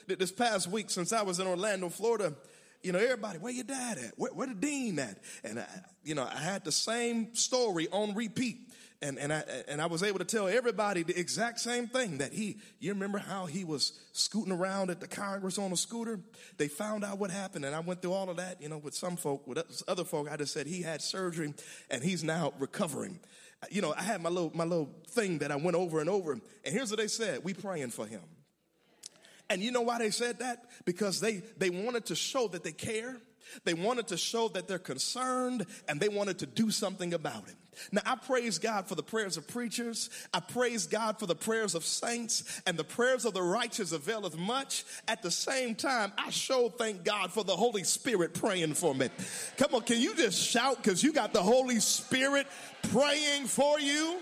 this past week since I was in Orlando, Florida, everybody, where your dad at? Where the dean at? And I had the same story on repeat. And I was able to tell everybody the exact same thing, that you remember how he was scooting around at the Congress on a scooter? They found out what happened, and I went through all of that, with some folk. With other folk, I just said he had surgery and he's now recovering. I had my little thing that I went over and over, and here's what they said: we praying for him. And you know why they said that? Because they wanted to show that they care. They wanted to show that they're concerned, and they wanted to do something about it. Now, I praise God for the prayers of preachers. I praise God for the prayers of saints, and the prayers of the righteous availeth much. At the same time, I sure thank God for the Holy Spirit praying for me. Come on, can you just shout because you got the Holy Spirit praying for you?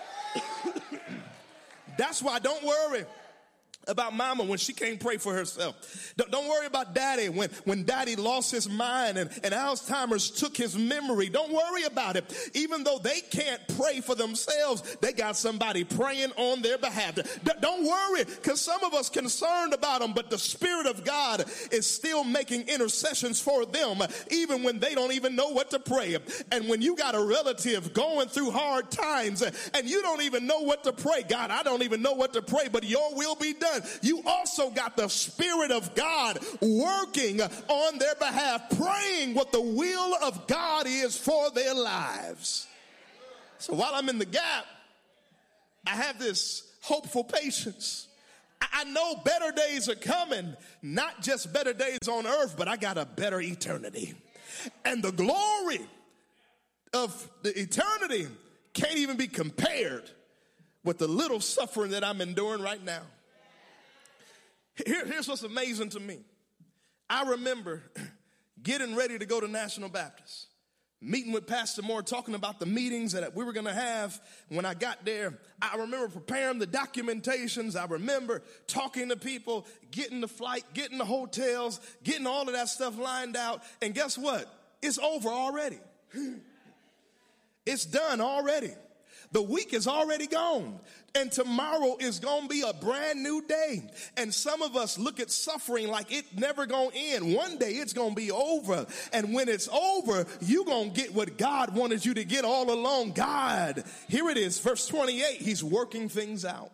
That's why don't worry about mama when she can't pray for herself. Don't worry about daddy when daddy lost his mind and Alzheimer's took his memory. Don't worry about it. Even though they can't pray for themselves, they got somebody praying on their behalf. Don't worry, because some of us concerned about them, but the Spirit of God is still making intercessions for them, even when they don't even know what to pray. And when you got a relative going through hard times and you don't even know what to pray, God, I don't even know what to pray, but your will be done. You also got the Spirit of God working on their behalf, praying what the will of God is for their lives. So while I'm in the gap, I have this hopeful patience. I know better days are coming, not just better days on earth, but I got a better eternity. And the glory of the eternity can't even be compared with the little suffering that I'm enduring right now. Here's what's amazing to me. I remember getting ready to go to National Baptist, meeting with Pastor Moore, talking about the meetings that we were going to have. When I got there, I remember preparing the documentations. I remember talking to people, getting the flight, getting the hotels, getting all of that stuff lined out. And guess what? It's over already. It's done already. The week is already gone, and tomorrow is going to be a brand new day. And some of us look at suffering like it never going to end. One day it's going to be over. And when it's over, you're going to get what God wanted you to get all along. God, here it is, verse 28, he's working things out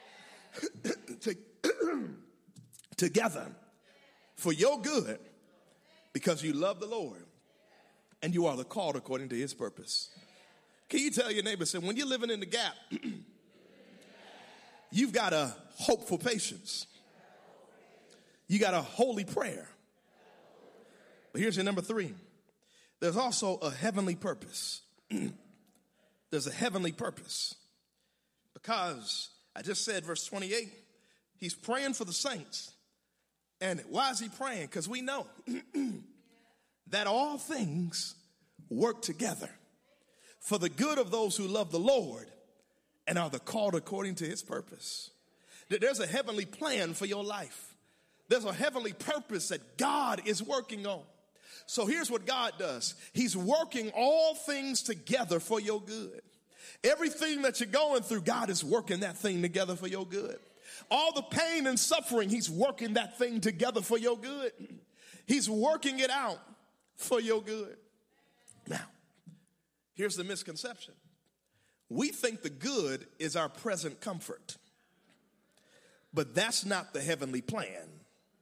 together for your good because you love the Lord and you are the called according to his purpose. Can you tell your neighbor, say, when you're living in the gap, you've got a hopeful patience. You got a holy prayer. But here's your number 3. There's also a heavenly purpose. There's a heavenly purpose. Because I just said, verse 28, he's praying for the saints. And why is he praying? Because we know that all things work together for the good of those who love the Lord and are the called according to his purpose. There's a heavenly plan for your life. There's a heavenly purpose that God is working on. So here's what God does. He's working all things together for your good. Everything that you're going through, God is working that thing together for your good. All the pain and suffering, he's working that thing together for your good. He's working it out for your good. Now, here's the misconception. We think the good is our present comfort, but that's not the heavenly plan.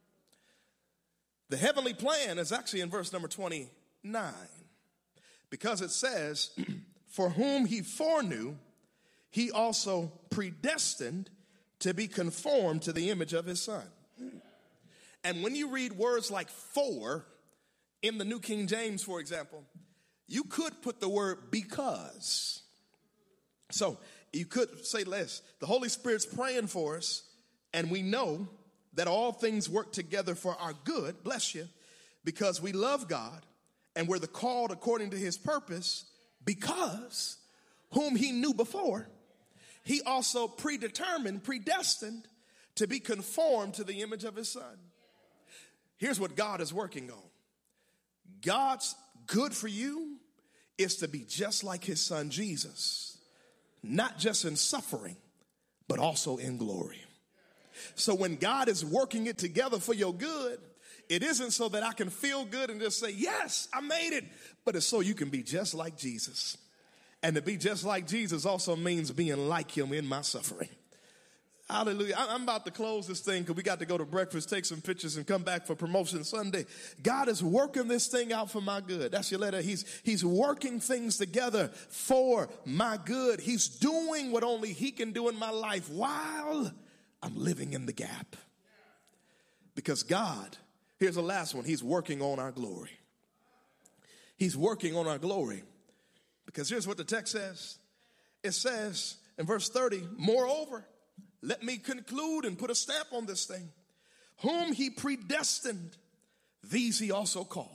The heavenly plan is actually in verse number 29, because it says, for whom he foreknew, he also predestined to be conformed to the image of his son. And when you read words like for in the New King James, for example, you could put the word because. So you could say less. The Holy Spirit's praying for us, and we know that all things work together for our good, bless you, because we love God and we're the called according to his purpose, because whom he knew before, he also predestined to be conformed to the image of his son. Here's what God is working on. God's good for you is to be just like his son Jesus, not just in suffering, but also in glory. So when God is working it together for your good, it isn't so that I can feel good and just say, yes, I made it. But it's so you can be just like Jesus. And to be just like Jesus also means being like him in my suffering. Hallelujah. I'm about to close this thing because we got to go to breakfast, take some pictures, and come back for Promotion Sunday. God is working this thing out for my good. That's your letter. He's working things together for my good. He's doing what only he can do in my life while I'm living in the gap. Because God, here's the last one, he's working on our glory. He's working on our glory. Because here's what the text says. It says in verse 30, moreover, let me conclude and put a stamp on this thing. Whom he predestined, these he also called.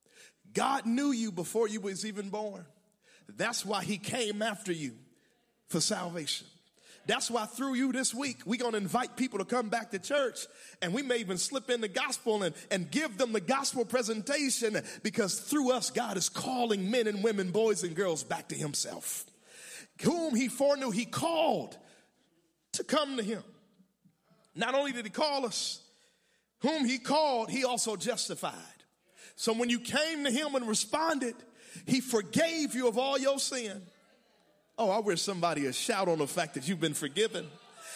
God knew you before you was even born. That's why he came after you for salvation. That's why through you this week, we're going to invite people to come back to church, and we may even slip in the gospel and give them the gospel presentation, because through us, God is calling men and women, boys and girls back to himself. Whom he foreknew, he called to come to him. Not only did he call us, whom he called, he also justified. So when you came to him and responded, he forgave you of all your sin. Oh, I wish somebody would shout on the fact that you've been forgiven.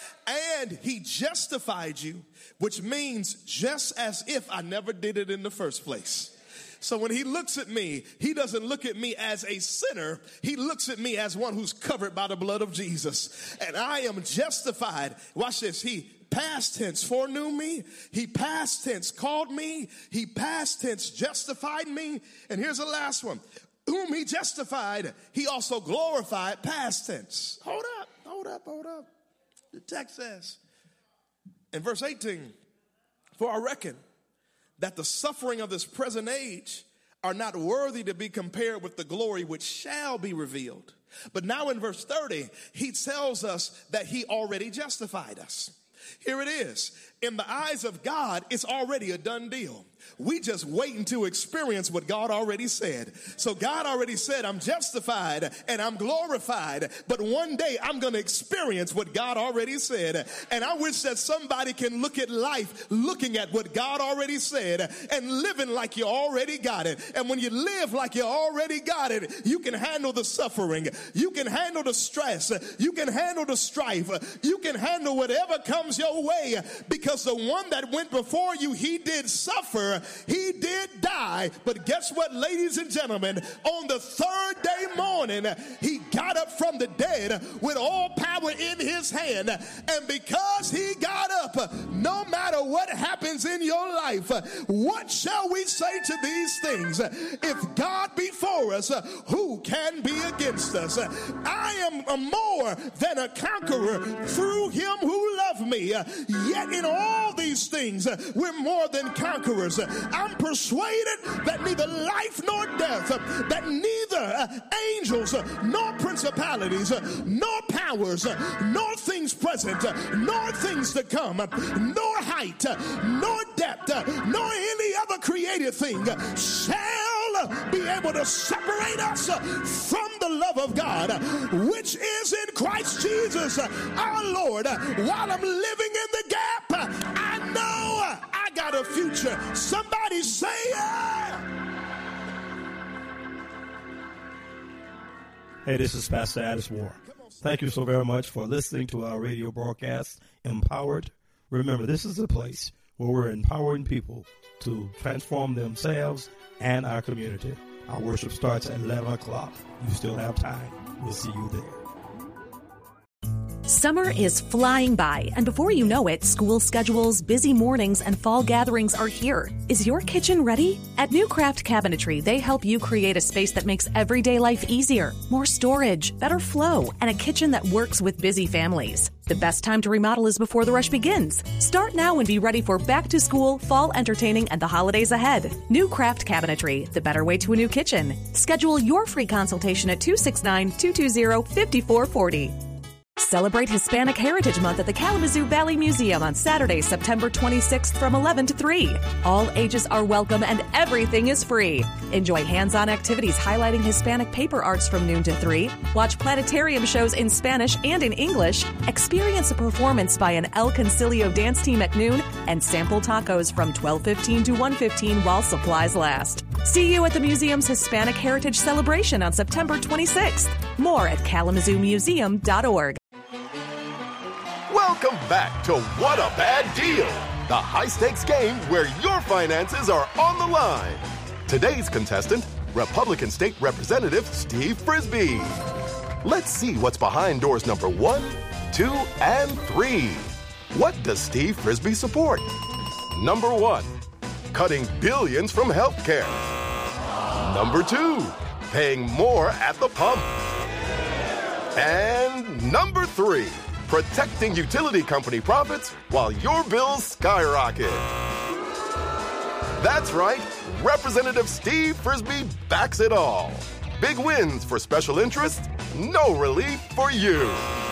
And he justified you, which means just as if I never did it in the first place. So when he looks at me, he doesn't look at me as a sinner. He looks at me as one who's covered by the blood of Jesus. And I am justified. Watch this. He past tense foreknew me. He past tense called me. He past tense justified me. And here's the last one. Whom he justified, he also glorified, past tense. Hold up. The text says in verse 18, for I reckon that the suffering of this present age are not worthy to be compared with the glory which shall be revealed. But now in verse 30, he tells us that he already justified us. Here it is. In the eyes of God, it's already a done deal. We just waiting to experience what God already said. So God already said, I'm justified and I'm glorified, but one day I'm going to experience what God already said. And I wish that somebody can look at life looking at what God already said and living like you already got it. And when you live like you already got it, you can handle the suffering. You can handle the stress. You can handle the strife. You can handle whatever comes your way, because the one that went before you, he did suffer. He did die, but guess what, ladies and gentlemen? On the third day morning, he got up from the dead with all power in his hand. And because he got up, no matter what happens in your life, what shall we say to these things? If God be for us, who can be against us? I am more than a conqueror through him who loved me. Yet in all these things, we're more than conquerors. I'm persuaded that neither life nor death, that neither angels nor principalities nor powers nor things present nor things to come, nor height nor depth nor any other created thing shall be able to separate us from the love of God which is in Christ Jesus our Lord. While I'm living in the gap, I know I got a future. Somebody say Hey, this is Pastor Addis Moore. Thank you so very much for listening to our radio broadcast, Empowered. Remember, this is a place where we're empowering people to transform themselves and our community. Our worship starts at 11 o'clock. You still have time. We'll see you there. Summer is flying by, and before you know it, school schedules, busy mornings, and fall gatherings are here. Is your kitchen ready? At New Craft Cabinetry, they help you create a space that makes everyday life easier, more storage, better flow, and a kitchen that works with busy families. The best time to remodel is before the rush begins. Start now and be ready for back to school, fall entertaining, and the holidays ahead. New Craft Cabinetry, the better way to a new kitchen. Schedule your free consultation at 269-220-5440. Celebrate Hispanic Heritage Month at the Kalamazoo Valley Museum on Saturday, September 26th from 11 to 3. All ages are welcome and everything is free. Enjoy hands-on activities highlighting Hispanic paper arts from noon to 3. Watch planetarium shows in Spanish and in English. Experience a performance by an El Concilio dance team at noon and sample tacos from 12:15 to 1:15 while supplies last. See you at the museum's Hispanic Heritage Celebration on September 26th. More at KalamazooMuseum.org. Welcome back to What a Bad Deal, the high-stakes game where your finances are on the line. Today's contestant, Republican State Representative Steve Frisbee. Let's see what's behind doors number 1, 2, and 3. What does Steve Frisbee support? Number 1, cutting billions from healthcare. Number 2, paying more at the pump. And number 3, protecting utility company profits while your bills skyrocket. That's right, Representative Steve Frisbee backs it all. Big wins for special interests, no relief for you.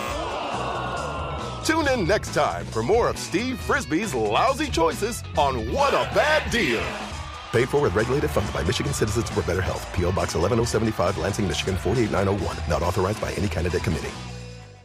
Tune in next time for more of Steve Frisbee's lousy choices on What a Bad Deal. Paid for with regulated funded by Michigan Citizens for Better Health. P.O. Box 11075, Lansing, Michigan 48901. Not authorized by any candidate committee.